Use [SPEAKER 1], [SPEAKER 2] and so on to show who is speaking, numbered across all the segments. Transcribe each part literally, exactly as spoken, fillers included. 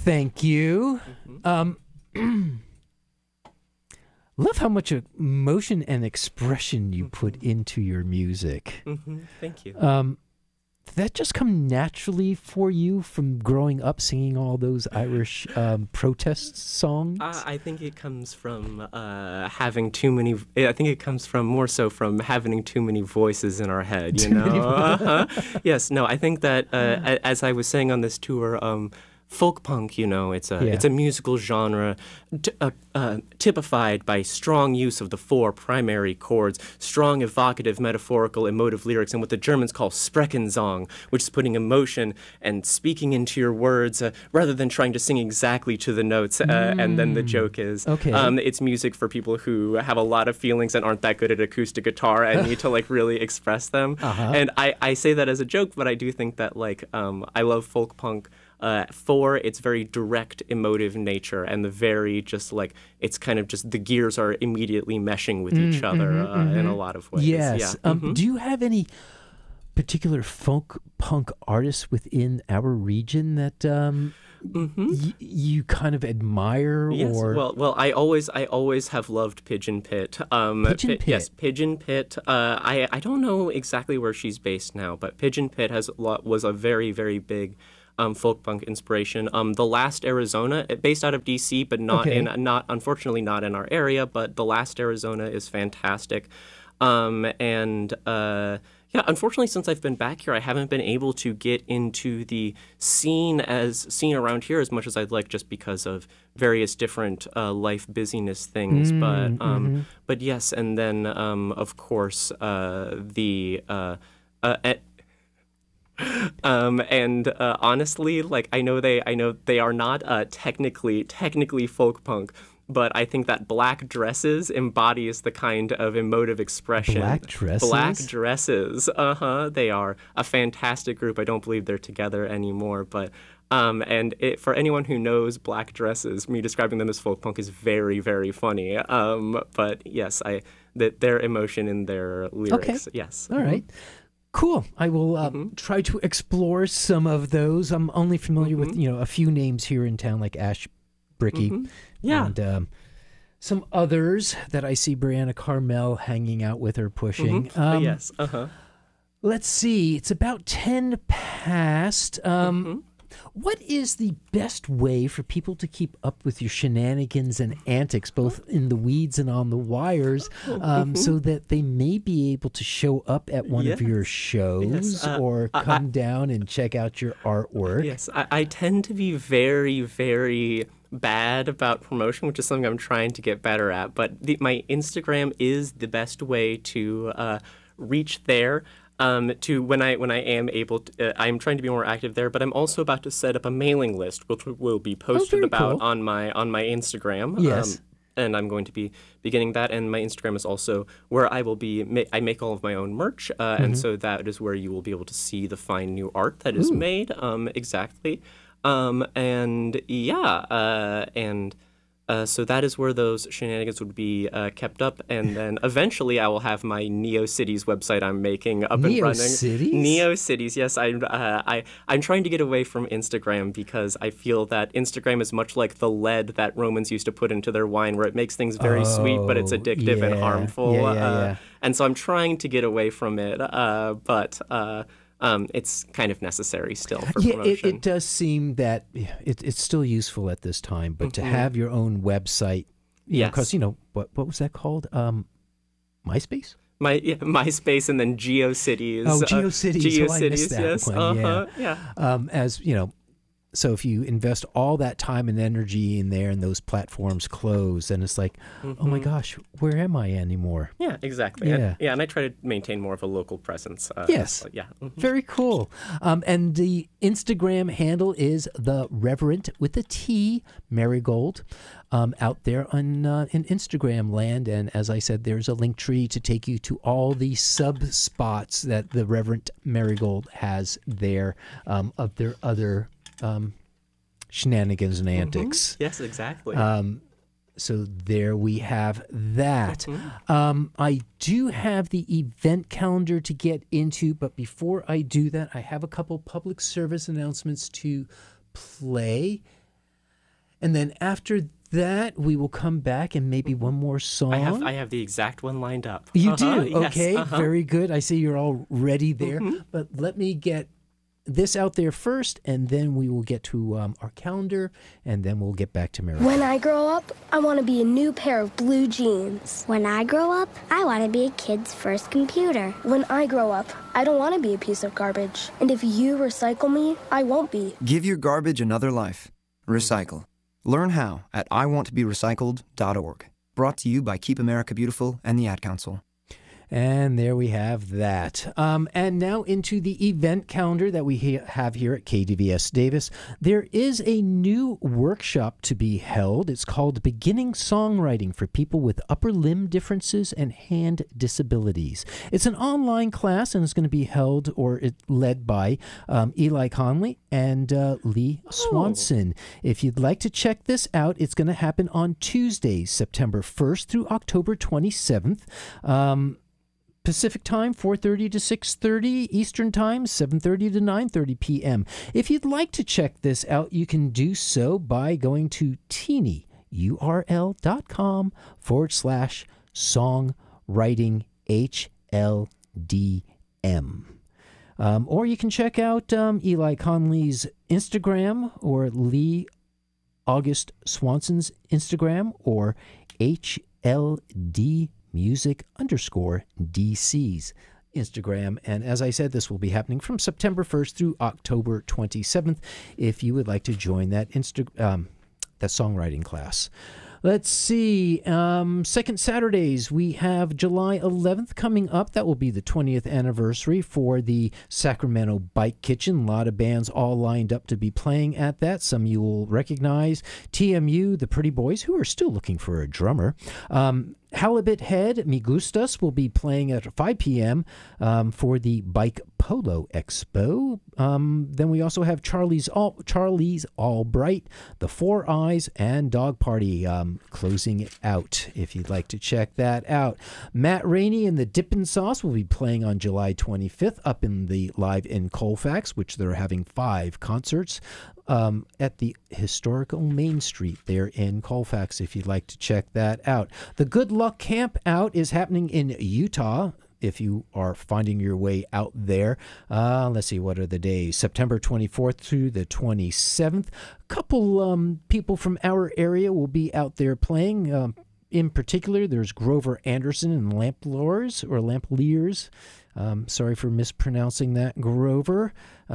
[SPEAKER 1] Thank you.
[SPEAKER 2] Mm-hmm.
[SPEAKER 1] Um, love how much emotion and expression you
[SPEAKER 2] mm-hmm.
[SPEAKER 1] put into your music.
[SPEAKER 2] Mm-hmm. Thank you.
[SPEAKER 1] Um, did that just come naturally for you from growing up singing all those Irish um, protest songs?
[SPEAKER 2] Uh, I think it comes from uh, having too many. I think it comes from more so from having too many voices in our head. You
[SPEAKER 1] Too many
[SPEAKER 2] know. uh-huh. Yes. No. I think that uh, a- as I was saying on this tour. Um, Folk punk, you know, it's a
[SPEAKER 1] Yeah.
[SPEAKER 2] it's a musical genre t- uh, uh, typified by strong use of the four primary chords, strong evocative, metaphorical, emotive lyrics, and what the Germans call Sprechensong, which is putting emotion and speaking into your words uh, rather than trying to sing exactly to the notes. Uh, mm. And then the joke is,
[SPEAKER 1] okay.
[SPEAKER 2] um, it's music for people who have a lot of feelings and aren't that good at acoustic guitar and need to like really express them.
[SPEAKER 1] Uh-huh.
[SPEAKER 2] And I, I say that as a joke, but I do think that like um, I love folk punk. Uh, for its very direct emotive nature and the very just like it's kind of just the gears are immediately meshing with
[SPEAKER 1] Mm,
[SPEAKER 2] each other
[SPEAKER 1] mm-hmm,
[SPEAKER 2] uh,
[SPEAKER 1] mm-hmm.
[SPEAKER 2] in a lot of ways.
[SPEAKER 1] Yes.
[SPEAKER 2] Yeah.
[SPEAKER 1] Um,
[SPEAKER 2] mm-hmm.
[SPEAKER 1] Do you have any particular folk punk artists within our region that um,
[SPEAKER 2] mm-hmm.
[SPEAKER 1] y- you kind of admire?
[SPEAKER 2] Yes.
[SPEAKER 1] Or
[SPEAKER 2] Well, well, I always, I always have loved Pigeon Pit. Um,
[SPEAKER 1] Pigeon
[SPEAKER 2] Pi-
[SPEAKER 1] Pit.
[SPEAKER 2] Yes, Pigeon Pit. Uh, I, I don't know exactly where she's based now, but Pigeon Pit has a lot, was a very, very big. Um, folk punk inspiration. Um, the Last Arizona, based out of D C, but not
[SPEAKER 1] Okay.
[SPEAKER 2] in not unfortunately not in our area. But The Last Arizona is fantastic, um, and uh, yeah, unfortunately, since I've been back here, I haven't been able to get into the scene as scene around here as much as I'd like, just because of various different uh, life busyness things.
[SPEAKER 1] Mm,
[SPEAKER 2] but um,
[SPEAKER 1] mm-hmm.
[SPEAKER 2] but yes, and then um, of course uh, the. Uh, uh, at, Um, and uh, honestly, like I know they, I know they are not uh, technically technically folk punk, but I think that Black Dresses embodies the kind of emotive expression.
[SPEAKER 1] Black Dresses?
[SPEAKER 2] Black Dresses. Uh huh. They are a fantastic group. I don't believe they're together anymore, but. Um, and it, for anyone who knows Black Dresses, me describing them as folk punk is very, very funny. Um, but yes, I that their emotion in their lyrics.
[SPEAKER 1] Okay.
[SPEAKER 2] Yes.
[SPEAKER 1] All right. Cool. I will uh,
[SPEAKER 2] mm-hmm.
[SPEAKER 1] try to explore some of those. I'm only familiar
[SPEAKER 2] mm-hmm.
[SPEAKER 1] with, you know, a few names here in town, like Ash Bricky.
[SPEAKER 2] Mm-hmm. Yeah.
[SPEAKER 1] And um, some others that I see Brianna Carmel hanging out with or pushing.
[SPEAKER 2] Mm-hmm.
[SPEAKER 1] Um,
[SPEAKER 2] yes. Uh-huh.
[SPEAKER 1] Let's see. It's about ten past. Um,
[SPEAKER 2] mm-hmm.
[SPEAKER 1] What is the best way for people to keep up with your shenanigans and antics, both in the weeds and on the wires, um, so that they may be able to show up at one
[SPEAKER 2] yes.
[SPEAKER 1] of your shows
[SPEAKER 2] yes. uh,
[SPEAKER 1] or come
[SPEAKER 2] I,
[SPEAKER 1] down and check out your artwork?
[SPEAKER 2] Yes, I, I tend to be very, very bad about promotion, which is something I'm trying to get better at. But the, my Instagram is the best way to uh, reach there. Um, to when I when I am able, to, uh, I'm trying to be more active there. But I'm also about to set up a mailing list, which will be posted
[SPEAKER 1] oh,
[SPEAKER 2] about
[SPEAKER 1] cool.
[SPEAKER 2] on my on my Instagram.
[SPEAKER 1] Yes.
[SPEAKER 2] Um, and I'm going to be beginning that. And my Instagram is also where I will be. Ma- I make all of my own merch, uh, mm-hmm. and so that is where you will be able to see the fine new art that is
[SPEAKER 1] Ooh.
[SPEAKER 2] made. Um, exactly. Um, and yeah, uh, and uh, so that is where those shenanigans would be uh, kept up. And then eventually I will have my NeoCities website I'm making up and running.
[SPEAKER 1] NeoCities?
[SPEAKER 2] NeoCities, yes. I, uh, I, I'm trying to get away from Instagram because I feel that Instagram is much like the lead that Romans used to put into their wine, where it makes things very
[SPEAKER 1] oh,
[SPEAKER 2] sweet, but it's addictive
[SPEAKER 1] yeah.
[SPEAKER 2] and harmful.
[SPEAKER 1] Yeah, yeah,
[SPEAKER 2] uh,
[SPEAKER 1] yeah.
[SPEAKER 2] And so I'm trying to get away from it, uh, but... Uh, Um, it's kind of necessary still for
[SPEAKER 1] yeah,
[SPEAKER 2] promotion.
[SPEAKER 1] It, it does seem that it, it's still useful at this time, but
[SPEAKER 2] mm-hmm.
[SPEAKER 1] to have your own website, you
[SPEAKER 2] yes.
[SPEAKER 1] because, you know, what what was that called? Um, MySpace?
[SPEAKER 2] My yeah, MySpace and then GeoCities.
[SPEAKER 1] Oh, GeoCities.
[SPEAKER 2] Uh, GeoCities,
[SPEAKER 1] oh, I missed that
[SPEAKER 2] yes.
[SPEAKER 1] one.
[SPEAKER 2] Uh-huh,
[SPEAKER 1] yeah.
[SPEAKER 2] yeah.
[SPEAKER 1] Um, as, you know, so if you invest all that time and energy in there and those platforms close, then it's like,
[SPEAKER 2] mm-hmm.
[SPEAKER 1] oh my gosh, where am I anymore?
[SPEAKER 2] Yeah, exactly.
[SPEAKER 1] Yeah.
[SPEAKER 2] And, yeah, and I try to maintain more of a local presence. Uh,
[SPEAKER 1] yes.
[SPEAKER 2] So, yeah. Mm-hmm.
[SPEAKER 1] Very cool. Um, and the Instagram handle is the Reverend with a T, Marigold, um, out there on uh, in Instagram land. And as I said, there's a link tree to take you to all the sub spots that the Reverend Marigold has there um, of their other um, shenanigans and antics.
[SPEAKER 2] Mm-hmm. Yes, exactly.
[SPEAKER 1] Um, so there we have that.
[SPEAKER 2] Mm-hmm.
[SPEAKER 1] Um, I do have the event calendar to get into, but before I do that, I have a couple public service announcements to play. And then after that, we will come back and maybe one more song.
[SPEAKER 2] I have I have the exact one lined up.
[SPEAKER 1] You
[SPEAKER 2] uh-huh,
[SPEAKER 1] do?
[SPEAKER 2] yes,
[SPEAKER 1] Okay,
[SPEAKER 2] uh-huh.
[SPEAKER 1] very good. I see you're all ready there.
[SPEAKER 2] Mm-hmm.
[SPEAKER 1] But let me get this out there first, and then we will get to um, our calendar, and then we'll get back to Mary.
[SPEAKER 3] When I grow up, I want to be a new pair of blue jeans.
[SPEAKER 4] When I grow up, I want to be a kid's first computer.
[SPEAKER 3] When I grow up, I don't want to be a piece of garbage. And if you recycle me, I won't be.
[SPEAKER 5] Give your garbage another life. Recycle. Learn how at I want to be recycled dot org. Brought to you by Keep America Beautiful and the Ad Council.
[SPEAKER 1] And there we have that. Um, and now into the event calendar that we he- have here at K D V S Davis. There is a new workshop to be held. It's called Beginning Songwriting for People with Upper Limb Differences and Hand Disabilities. It's an online class, and it's going to be held or it, led by um, Eli Conley and uh, Lee Swanson. Oh. If you'd like to check this out, it's going to happen on Tuesday, September first through October twenty-seventh. Um, Pacific time, four thirty to six thirty. Eastern time, seven thirty to nine thirty p.m. If you'd like to check this out, you can do so by going to tinyurl.com forward slash songwriting H L D M. Um, or you can check out um, Eli Conley's Instagram or Lee August Swanson's Instagram or H L D music underscore D C's Instagram. And as I said, this will be happening from September first through October twenty-seventh if you would like to join that Insta um, that songwriting class. Let's see. Um, second Saturdays, we have July eleventh coming up. That will be the twentieth anniversary for the Sacramento Bike Kitchen. A lot of bands all lined up to be playing at that. Some you will recognize. T M U, the Pretty Boys, who are still looking for a drummer. Um, Halibut Head, Me Gustas, will be playing at five p.m. Um, for the Bike Polo Expo. Um, then we also have Charlie's All, Charlie's Albright, The Four Eyes, and Dog Party um, closing it out, if you'd like to check that out. Matt Rainey and the Dippin' Sauce will be playing on July twenty-fifth up in the Live in Colfax, which they're having five concerts. Um, at the historical Main Street there in Colfax, if you'd like to check that out. The Good Luck Camp Out is happening in Utah, if you are finding your way out there. Uh, let's see, what are the days? September twenty-fourth through the twenty-seventh. A couple um, people from our area will be out there playing. Um, in particular, there's Grover Anderson and Lampliers, or Lampliers. Um, sorry for mispronouncing that, Grover.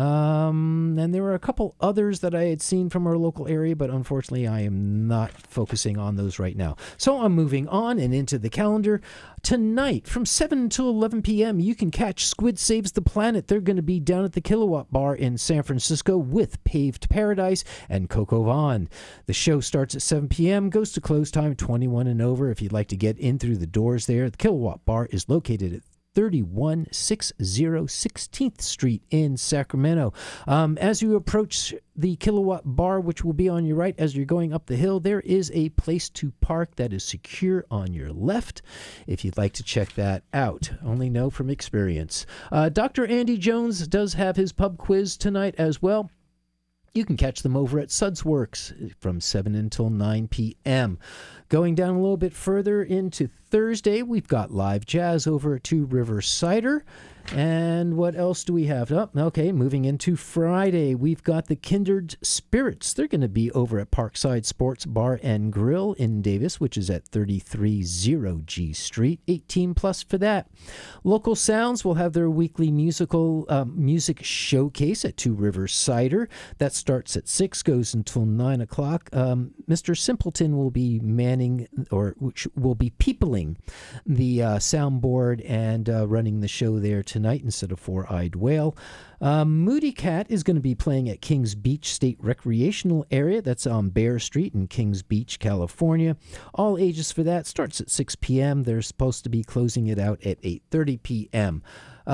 [SPEAKER 1] Um, and there were a couple others that I had seen from our local area, but unfortunately I am not focusing on those right now. So I'm moving on and into the calendar. Tonight, from seven until eleven p.m., you can catch Squid Saves the Planet. They're going to be down at the Kilowatt Bar in San Francisco with Paved Paradise and Coco Vaughn. The show starts at seven p.m., goes to close time twenty-one and over. If you'd like to get in through the doors there, the Kilowatt Bar is located at thirty-one sixty sixteenth Street in Sacramento. Um, as you approach the Kilowatt Bar, which will be on your right as you're going up the hill, there is a place to park that is secure on your left, if you'd like to check that out. Only know from experience. Uh, Doctor Andy Jones does have his pub quiz tonight as well. You can catch them over at Suds Works from seven until nine p.m. Going down a little bit further into Thursday, we've got live jazz over at Two River Cider. And what else do we have? Oh, okay, moving into Friday, we've got the Kindred Spirits. They're going to be over at Parkside Sports Bar and Grill in Davis, which is at thirty-three oh G Street, eighteen plus for that. Local Sounds will have their weekly musical um, music showcase at Two River Cider. That starts at six, goes until nine o'clock. Um, Mister Simpleton will be manning, or which will be peopling the uh, soundboard and uh, running the show there tonight instead of Four-Eyed Whale. Um, Moody Cat is going to be playing at Kings Beach State Recreational Area. That's on Bear Street in Kings Beach, California. All ages for that starts at six p.m. They're supposed to be closing it out at eight thirty p.m.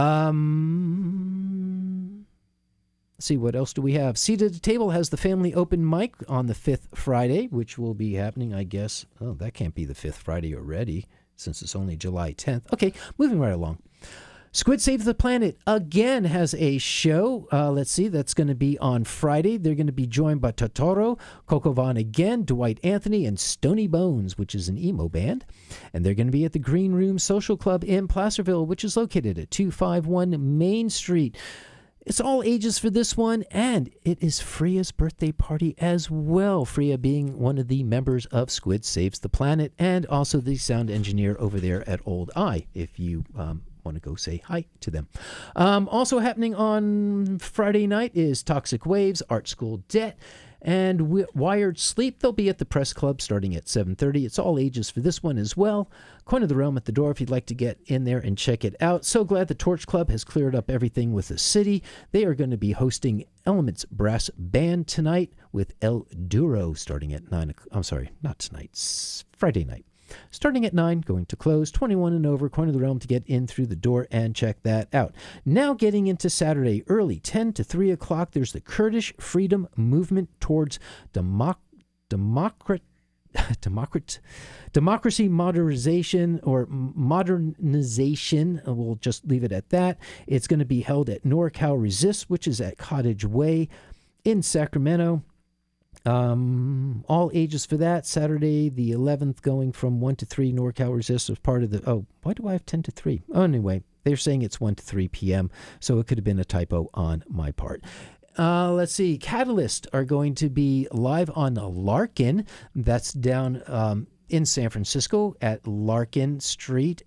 [SPEAKER 1] Um... Let's see, what else do we have? Seat at the Table has the family open mic on the fifth Friday, which will be happening, I guess. Oh, that can't be the fifth Friday already, since it's only July tenth. Okay, moving right along. Squid Saves the Planet again has a show. Uh, let's see, that's going to be on Friday. They're going to be joined by Totoro, Coco Vaughn again, Dwight Anthony, and Stony Bones, which is an emo band. And they're going to be at the Green Room Social Club in Placerville, which is located at two fifty-one Main Street. It's all ages for this one, and it is Freya's birthday party as well. Freya being one of the members of Squid Saves the Planet, and also the sound engineer over there at Old Eye, if you um, want to go say hi to them. Um, also happening on Friday night is Toxic Waves, Art School Debt, and w- Wired Sleep. They'll be at the Press Club starting at seven thirty. It's all ages for this one as well. Coin of the Realm at the door if you'd like to get in there and check it out. So glad the Torch Club has cleared up everything with the city. They are going to be hosting Elements Brass Band tonight with El Duro starting at nine o'clock. I'm sorry, not tonight. It's Friday night. Starting at nine, going to close, twenty-one and over, Coin of the Realm to get in through the door and check that out. Now getting into Saturday early, ten to three o'clock, there's the Kurdish Freedom Movement towards democ- democrat- democrat- democracy modernization or modernization. We'll just leave it at that. It's going to be held at NorCal Resist, which is at Cottage Way in Sacramento. Um, all ages for that. Saturday the eleventh, going from one to three. NorCal Resist was part of the, oh, why do I have ten to three? Oh, anyway, they're saying it's one to three p.m., so it could have been a typo on my part. Uh, let's see. Catalyst are going to be live on Larkin. That's down um, in San Francisco at Larkin Street,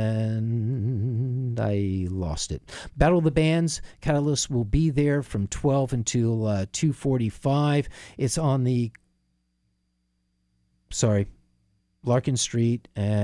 [SPEAKER 1] and I lost it. Battle of the Bands. Catalyst will be there from twelve until uh, two forty-five. It's on the, sorry, Larkin Street,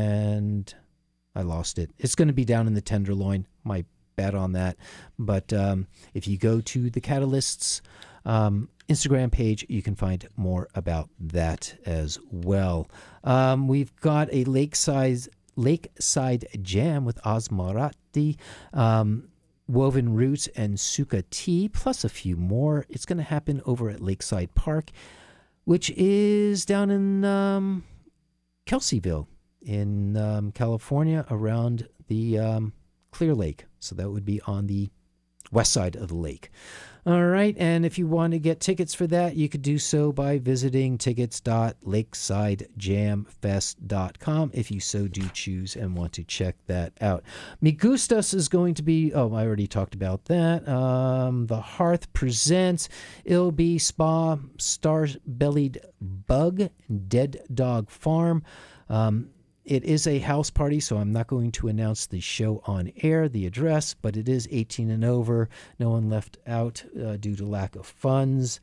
[SPEAKER 1] and I lost it. It's going to be down in the Tenderloin. My bad on that. But um, if you go to the Catalysts um, Instagram page, you can find more about that as well. Um, we've got a Lakeside Lakeside Jam with Osmarati, um, Woven Roots, and Suka Tea, plus a few more. It's going to happen over at Lakeside Park, which is down in um, Kelseyville in um, California, around the um, Clear Lake. So that would be on the west side of the lake. All right, and if you want to get tickets for that, you could do so by visiting tickets dot lakeside jam fest dot com if you so do choose and want to check that out. Me Gustas is going to be, oh, I already talked about that. Um, the Hearth Presents, it'll be Spa, Star-Bellied Bug, Dead Dog Farm. Um, It is a house party, so I'm not going to announce the show on air, the address, but it is eighteen and over. No one left out uh, due to lack of funds.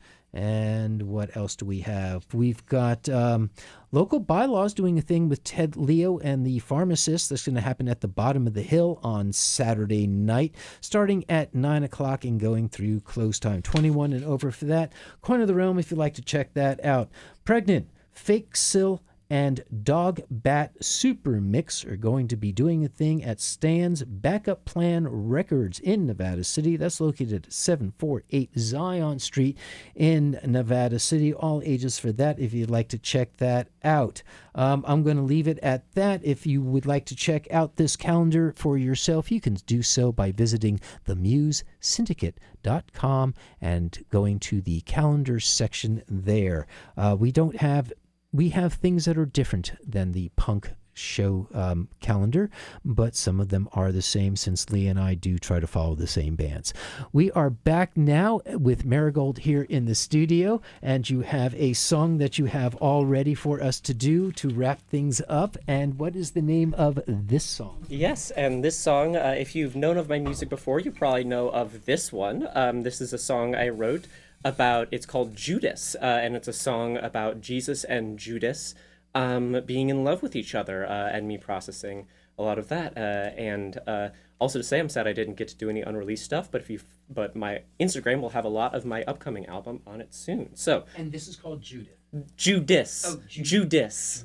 [SPEAKER 1] And what else do we have? We've got um, local bylaws doing a thing with Ted Leo and the pharmacist. That's going to happen at the bottom of the hill on Saturday night, starting at nine o'clock and going through close time. twenty-one and over for that. Coin of the Realm, if you'd like to check that out. Pregnant, Fake Sill, and Dog Bat Super Mix are going to be doing a thing at Stan's Backup Plan Records in Nevada City. That's located at seven forty-eight Zion Street in Nevada City. All ages for that if you'd like to check that out. Um, I'm going to leave it at that. If you would like to check out this calendar for yourself, you can do so by visiting the muse syndicate dot com and going to the calendar section there. Uh, we don't have We have things that are different than the punk show um, calendar, but some of them are the same since Lee and I do try to follow the same bands. We are back now with Marigold here in the studio, and you have a song that you have all ready for us to do to wrap things up. And what is the name of this song?
[SPEAKER 2] Yes, and this song, uh, if you've known of my music before, you probably know of this one. Um, this is a song I wrote about, it's called Judas, uh, and it's a song about Jesus and Judas um, being in love with each other, uh, and me processing a lot of that. Uh, and uh, also to say, I'm sad I didn't get to do any unreleased stuff, but if you, but my Instagram will have a lot of my upcoming album on it soon. So.
[SPEAKER 1] And this is called Judith.
[SPEAKER 2] Judas.
[SPEAKER 1] Oh, Ju-
[SPEAKER 2] Judas.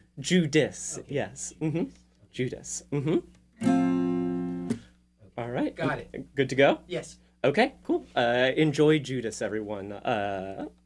[SPEAKER 2] Judas.
[SPEAKER 1] Okay.
[SPEAKER 2] Yes. Mm-hmm. Okay. Judas. Mm-hmm. Okay. All right.
[SPEAKER 1] Got it.
[SPEAKER 2] Good to go?
[SPEAKER 1] Yes.
[SPEAKER 2] Okay, cool. Uh, enjoy Judas, everyone. Uh,